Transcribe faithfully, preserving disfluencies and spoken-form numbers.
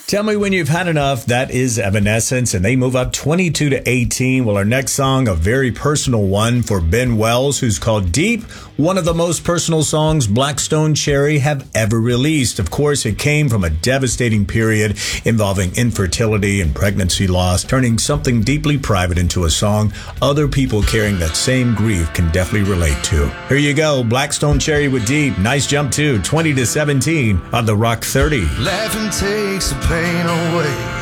Tell Me When You've Had Enough. That is Evanescence, and they move up twenty-two to eighteen. Well, our next song, a very personal one for Ben Wells, who's called Deep, one of the most personal songs Black Stone Cherry have ever released. Of course, it came from a devastating period involving infertility and pregnancy loss, turning something deeply private into a song other people carrying that same grief can definitely relate to. Here you go, Black Stone Cherry with Deep. Nice jump, too, twenty to seventeen on the Rock thirty. Laughing takes the pain away.